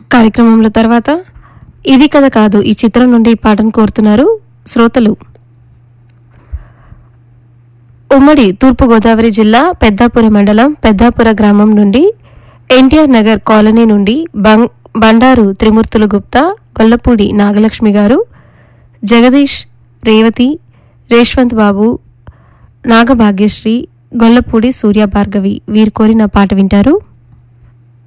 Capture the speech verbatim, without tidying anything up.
కార్యక్రమంలో తర్వాత ఇది కథ కాదు ఈ చిత్రం నుండి పాటను కోరుతున్నారు శ్రోతలు. ఉమ్మడి తూర్పుగోదావరి జిల్లా పెద్దాపుర మండలం పెద్దాపుర గ్రామం నుండి ఎన్టీఆర్ నగర్ కాలనీ నుండి బంగ్ బండారు త్రిమూర్తులు గుప్తా, గొల్లపూడి నాగలక్ష్మి గారు, జగదీష్, రేవతి, రేష్వంత్ బాబు, నాగభాగ్యశ్రీ, గొల్లపూడి సూర్య భార్గవి వీరు కోరిన పాట వింటారు.